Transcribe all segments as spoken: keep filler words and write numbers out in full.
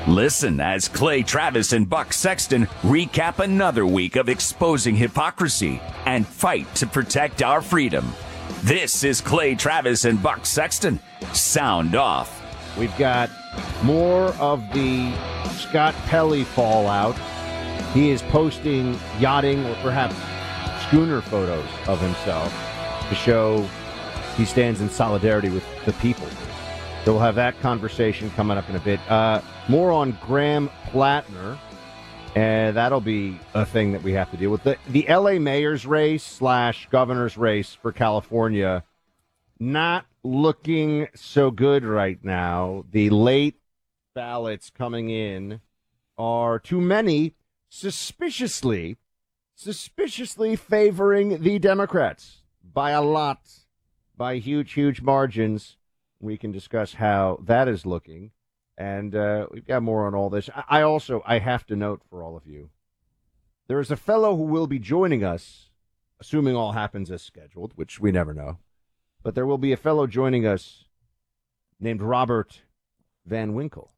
Listen as Clay Travis and Buck Sexton recap another week of exposing hypocrisy and fight to protect our freedom. This is Clay Travis and Buck Sexton. Sound off. We've got more of the Scott Pelley fallout. He is posting yachting or perhaps schooner photos of himself to show he stands in solidarity with the people. So we'll have that conversation coming up in a bit. Uh, more on Graham Plattner, and that'll be a thing that we have to deal with. The, the L A mayor's race slash governor's race for California, not looking so good right now. The late ballots coming in are too many, suspiciously, suspiciously favoring the Democrats by a lot, by huge, huge margins. We can discuss how that is looking, and uh, we've got more on all this. I also, I have to note for all of you, there is a fellow who will be joining us, assuming all happens as scheduled, which we never know, but there will be a fellow joining us named Robert Van Winkle.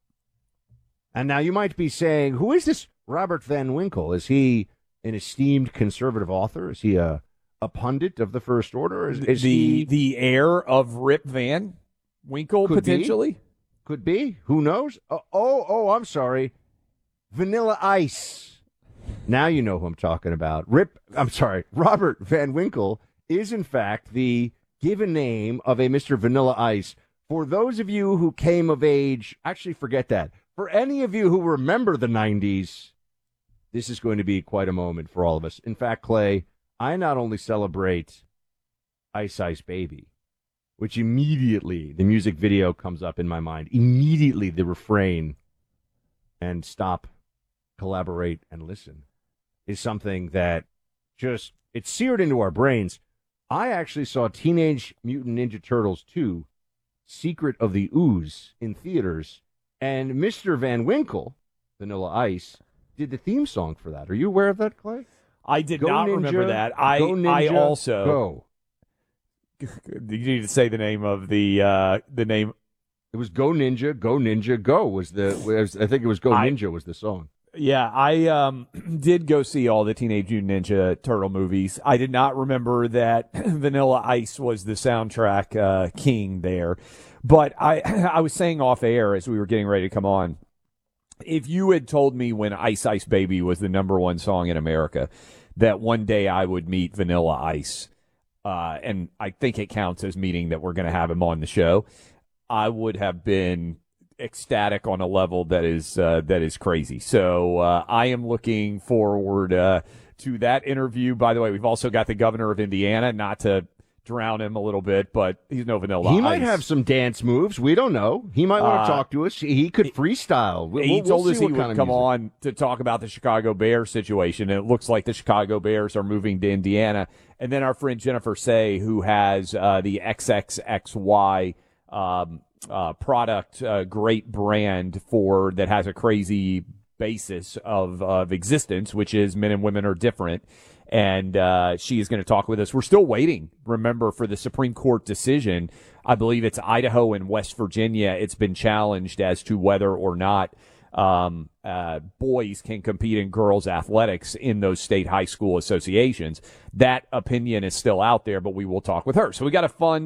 And now you might be saying, who is this Robert Van Winkle? Is he an esteemed conservative author? Is he a, a pundit of the First Order? Is, is the, he the heir of Rip Van Winkle, Could potentially? Be. Could be. Who knows? Oh, oh, oh, I'm sorry. Vanilla Ice. Now you know who I'm talking about. Rip, I'm sorry, Robert Van Winkle is, in fact, the given name of a Mister Vanilla Ice. For those of you who came of age, actually forget that. For any of you who remember the nineties, this is going to be quite a moment for all of us. In fact, Clay, I not only celebrate Ice Ice Baby, which immediately the music video comes up in my mind. Immediately the refrain, and stop, collaborate, and listen, is something that just, it's seared into our brains. I actually saw Teenage Mutant Ninja Turtles two, Secret of the Ooze, in theaters, and Mister Van Winkle, Vanilla Ice, did the theme song for that. Are you aware of that, Clay? I did Go not Ninja, remember that. I, Go Ninja, I also... Go. You need to say the name of the uh, the name. It was Go Ninja, Go Ninja, Go was the. Was, I think it was Go I, Ninja was the song. Yeah, I um, did go see all the Teenage Mutant Ninja Turtle movies. I did not remember that Vanilla Ice was the soundtrack uh, king there, but I I was saying off air as we were getting ready to come on. If you had told me when Ice Ice Baby was the number one song in America, that one day I would meet Vanilla Ice. Uh, and I think it counts as meaning that we're going to have him on the show, I would have been ecstatic on a level that is uh, that is crazy. So uh, I am looking forward uh, to that interview. By the way, we've also got the governor of Indiana, not to drown him a little bit, but he's no Vanilla He Ice. might have some dance moves. We don't know. He might want to Uh, talk to us. He could freestyle. We'll, he we'll told see us he what would kind of come music. on to talk about the Chicago Bears situation, and it looks like the Chicago Bears are moving to Indiana. And then our friend Jennifer Say, who has uh, the X X X Y um, uh, product, uh, great brand for that has a crazy basis of of existence, which is men and women are different. And uh, she is going to talk with us. We're still waiting, remember, for the Supreme Court decision. I believe it's Idaho and West Virginia. It's been challenged as to whether or not um, uh, boys can compete in girls' athletics in those state high school associations. That opinion is still out there, but we will talk with her. So we got a fun